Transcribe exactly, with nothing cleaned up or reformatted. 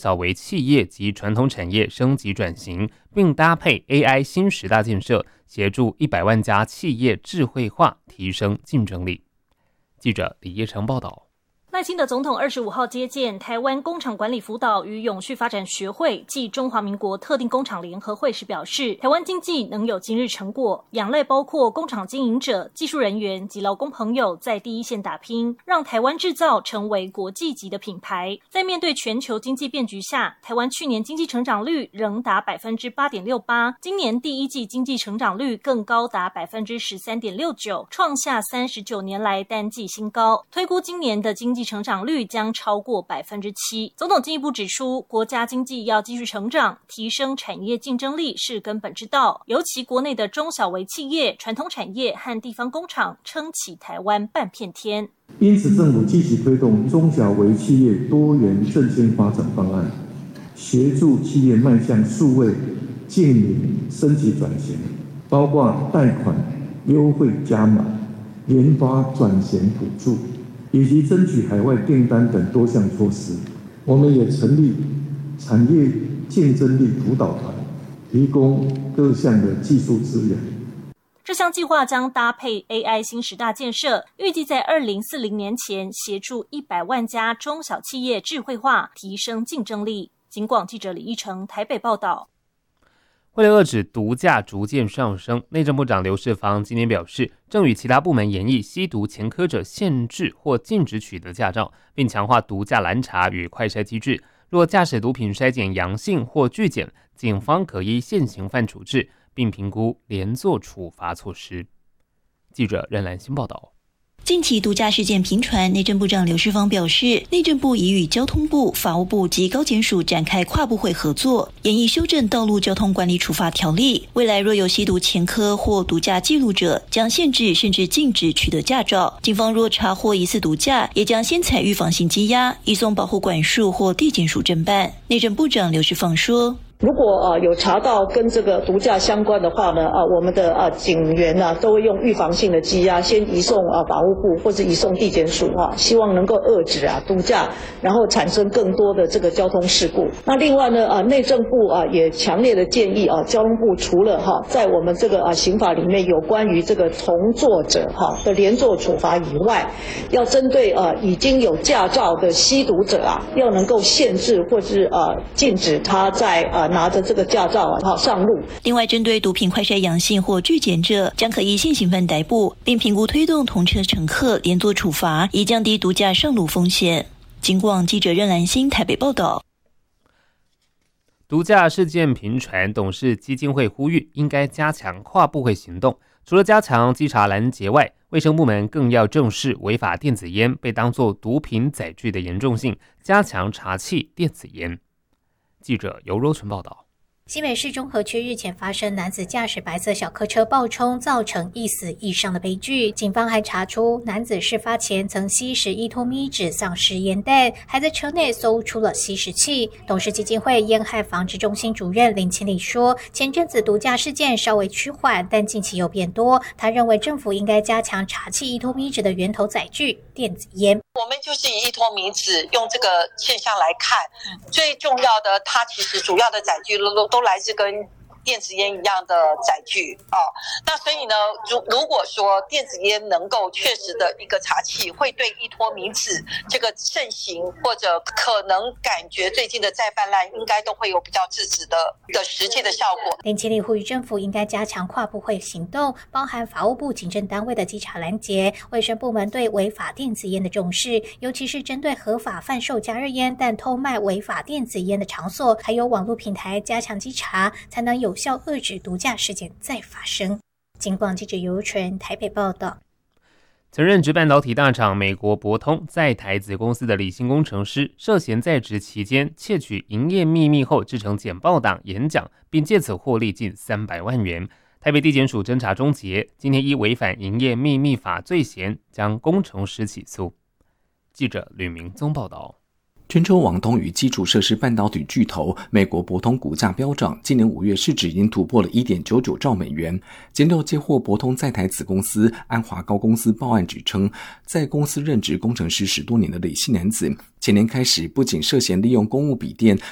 小微企业及传统产业升级转型，并搭配 A I 新十大建设，协助一百万家企业智慧化，提升竞争力。记者李业成报道。 赖清德总统二十五号接见台湾工厂管理辅导与永续发展学会暨中华民国特定工厂联合会时表示，台湾经济能有今日成果，仰赖包括工厂经营者、技术人员及劳工朋友在第一线打拼，让台湾制造成为国际级的品牌。在面对全球经济变局下，台湾去年经济成长率仍达 百分之八点六八， 今年第一季经济成长率更高达 百分之十三点六九， 创下三十九年来单季新高，推估今年的经济成长率将超过 百分之七。 总统进一步指出，国家经济要继续成长，提升产业竞争力是根本之道，尤其国内的中小微企业、传统产业和地方工厂撑起台湾半片天。 因此政府积极推动中小微企业多元振兴发展方案，协助企业迈向数位净零升级转型，包括贷款优惠加码、研发转型补助以及争取海外订单等多项措施。我们也成立产业竞争力辅导团，提供各项的技术资源。 这项计划将搭配 A I 新十大建设，预计在二零四零年前协助一百万家中小企业智慧化，提升竞争力。警广记者李义成台北报道。 为了遏止毒价逐渐上升，内政部长刘世芳今天表示，正与其他部门研议吸毒前科者限制或禁止取得驾照，并强化毒驾拦查与快筛机制。若驾驶毒品筛检阳性或拒检，警方可依现行犯处置，并评估连坐处罚措施。记者任兰欣报道。 近期毒驾事件频传，内政部长刘世芳表示，内政部已与交通部、法务部及高检署展开跨部会合作，研议修正道路交通管理处罚条例。未来若有吸毒前科或毒驾记录者，将限制甚至禁止取得驾照。警方若查获疑似毒驾，也将先采预防性羁押，移送保护管束或地检署侦办。内政部长刘世芳说， 如果啊有查到跟这个毒驾相关的话呢，啊我们的啊警员啊都会用预防性的羁押，先移送啊法务部或者移送地检署啊，希望能够遏止啊毒驾，然后产生更多的这个交通事故。那另外呢，啊内政部啊也强烈的建议啊，交通部除了哈、啊、在我们这个啊刑法里面有关于这个从作者哈、啊、的连坐处罚以外，要针对啊已经有驾照的吸毒者啊，要能够限制或是啊禁止他在啊拿着这个驾照啊上路。 另外，针对毒品快筛阳性或拒检者，将可依现行犯逮捕，并评估推动同车乘客连坐处罚，以降低毒驾上路风险。警广记者任兰欣台北报道。 毒驾事件频传，董事基金会呼吁应该加强跨部会行动，除了加强稽查拦截外，卫生部门更要正视违法电子烟被当作毒品载具的严重性，加强查缉电子烟。记者尤若纯报道。 新北市中和区日前发生男子驾驶白色小客车爆冲，造成一死一伤的悲剧。警方还查出男子事发前曾吸食依托咪酯丧尸烟弹，还在车内搜出了吸食器。董事基金会烟害防治中心主任林清礼说，前阵子毒驾事件稍微趋缓，但近期又变多。他认为政府应该加强查缉依托咪酯的源头载具电子烟。 我们就是以依托咪酯用这个现象来看，最重要的它其实主要的载具都都来自跟电子烟一样的载具啊、哦，那所以呢，如如果说电子烟能够确实的一个查缉，会对依托咪酯这个盛行或者可能感觉最近的再泛滥，应该都会有比较制止的的实际的效果。 林清礼呼吁政府应该加强跨部会行动，包含法务部警政单位的稽查拦截，卫生部门对违法电子烟的重视，尤其是针对合法贩售加热烟但偷卖违法电子烟的场所，还有网络平台加强稽查，才能有有效遏止毒驾事件再发生。警广记者尤纯台北报道。 曾任职半导体大厂美国博通在台子公司的李姓工程师，涉嫌在职期间窃取营业秘密后制成简报档演讲，并借此获利近三百万元。台北地检署侦查终结，今天依违反营业秘密法罪嫌，将工程师起诉。记者吕明宗报道。 全球网通与基础设施半导体巨头美国博通股价飙涨，今年五月市值已经突破了 一点九九兆美元。检调接获博通在台子公司安华高公司报案，指称在公司任职工程师十多年的李姓男子，前年开始不仅涉嫌利用公务笔电